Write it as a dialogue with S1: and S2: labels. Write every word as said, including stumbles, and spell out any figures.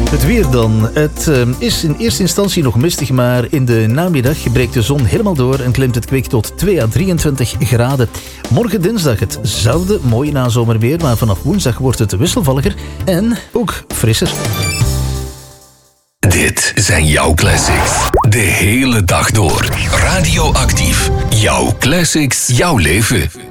S1: Het weer dan. Het uh, is in eerste instantie nog mistig, maar in de namiddag breekt de zon helemaal door en klimt het kwik tot twee à drieëntwintig graden. Morgen dinsdag hetzelfde mooie nazomerweer, maar vanaf woensdag wordt het wisselvalliger en ook frisser.
S2: Dit zijn jouw classics. De hele dag door. Radioactief. Jouw classics, jouw leven.